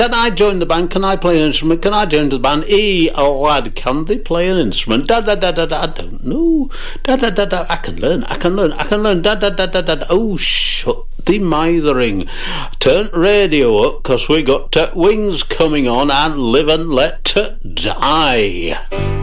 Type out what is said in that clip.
Can I join the band? Can I play an instrument? Can I join the band? Lad, can they play an instrument? Da da da da da. I don't know. Da da da da. I can learn. Da da da da da. Oh, shut the mithering. Turn radio up, because we got Wings coming on, and Live and Let Die.